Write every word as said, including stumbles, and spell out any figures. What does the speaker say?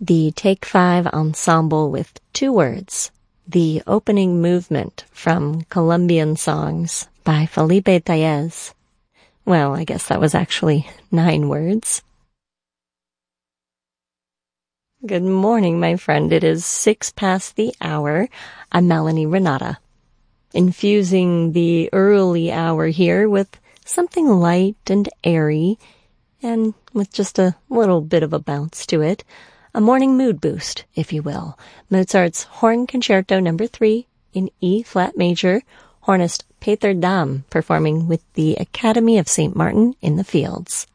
The Take Five Ensemble with Two Words, the opening movement from Colombian Songs by Felipe Tellez. Well, I guess that was actually nine words. Good morning, my friend. It is six past the hour. I'm Melanie Renata, infusing the early hour here with something light and airy, and with just a little bit of a bounce to it. A morning mood boost, if you will. Mozart's Horn Concerto number three in E-flat major, hornist Peter Dam performing with the Academy of Saint Martin in the Fields.